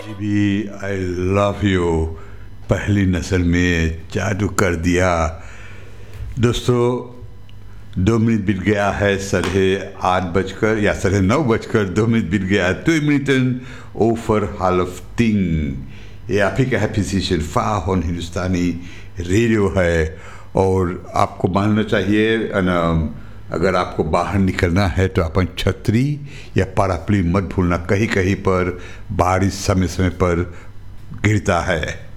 भी I love you पहली नस्ल में जादू कर दिया। दोस्तों 2 मिनट बीत गया है 8:30 या 9:30 बीत गया 2 मिनट ओवर हालफ थिंग। ये आप ही का है फिजिशियन फाहन हिंदुस्तानी रेडियो है और आपको मानना चाहिए अगर आपको बाहर निकलना है तो अपन छतरी या पाराप्ली मत भूलना। कहीं कहीं पर बारिश समय समय पर गिरता है।